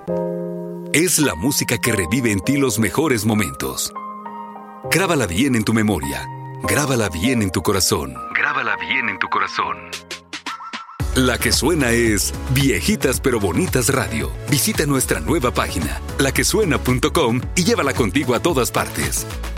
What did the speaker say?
Es la música que revive en ti los mejores momentos. Grábala bien en tu memoria. Grábala bien en tu corazón. Grábala bien en tu corazón. La que suena es Viejitas pero Bonitas Radio. Visita nuestra nueva página, laquesuena.com, y llévala contigo a todas partes.